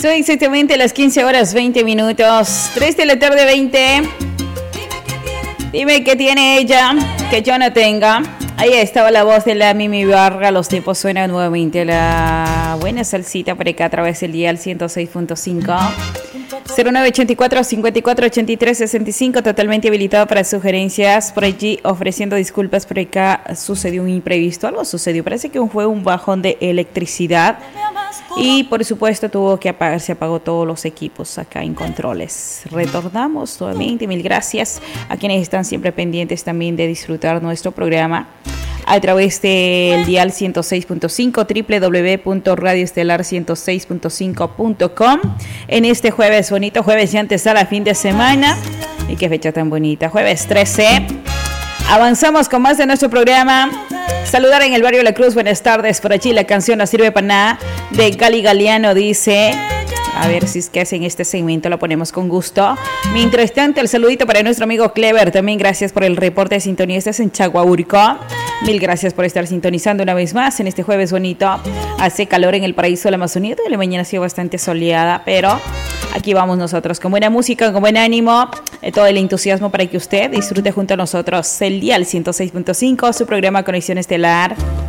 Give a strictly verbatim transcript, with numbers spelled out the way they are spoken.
Son exactamente las quince horas veinte minutos, tres de la tarde veinte. Dime qué tiene ella que yo no tenga. Ahí estaba la voz de la Mimi Barra. Los tiempos suenan nuevamente la buena salsita por acá a través del dial ciento seis punto cinco. cero nueve ochenta y cuatro, cincuenta y cuatro, ochenta y tres, sesenta y cinco, totalmente habilitado para sugerencias. Por allí ofreciendo disculpas, por acá sucedió un imprevisto, algo sucedió, parece que fue un bajón de electricidad y por supuesto tuvo que apagar, se apagó todos los equipos acá en controles. Retornamos nuevamente, mil gracias a quienes están siempre pendientes también de disfrutar nuestro programa a través del dial ciento seis punto cinco, doble u doble u doble u punto radio estelar ciento seis punto cinco punto com. En este jueves, bonito jueves, ya antes a la fin de semana. Y qué fecha tan bonita, jueves trece. Avanzamos con más de nuestro programa. Saludar en el barrio La Cruz, buenas tardes. Por allí la canción No Sirve Para Nada de Gali Galeano dice... A ver si es que hacen este segmento, lo ponemos con gusto. Mientras tanto, el saludito para nuestro amigo Clever. También gracias por el reporte de sintonía. Estás en Chaguaurco. Mil gracias por estar sintonizando una vez más en este jueves bonito. Hace calor en el paraíso de la Amazonía. Toda la mañana ha sido bastante soleada, pero aquí vamos nosotros con buena música, con buen ánimo, eh, todo el entusiasmo para que usted disfrute junto a nosotros el dial ciento seis punto cinco, su programa Conexión Estelar.